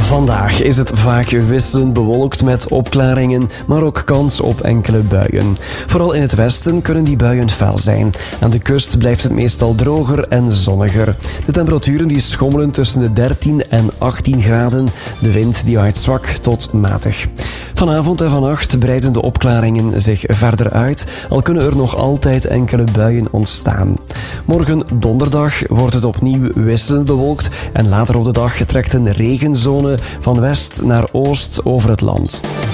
Vandaag is het vaak wisselend bewolkt met opklaringen, maar ook kans op enkele buien. Vooral in het westen kunnen die buien fel zijn. Aan de kust blijft het meestal droger en zonniger. De temperaturen die schommelen tussen de 13 en 18 graden. De wind die waait zwak tot matig. Vanavond en vannacht breiden de opklaringen zich verder uit, al kunnen er nog altijd enkele buien ontstaan. Morgen donderdag wordt het opnieuw wisselend bewolkt en later op de dag trekt een regenzone van west naar oost over het land.